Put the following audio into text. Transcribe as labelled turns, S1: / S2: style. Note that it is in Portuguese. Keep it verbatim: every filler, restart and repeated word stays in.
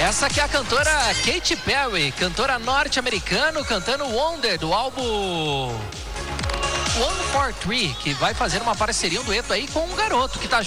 S1: Essa aqui é a cantora Katy Perry, cantora norte-americana, cantando Wonder, do álbum One for Three, que vai fazer uma parceria, um dueto aí com um garoto que tá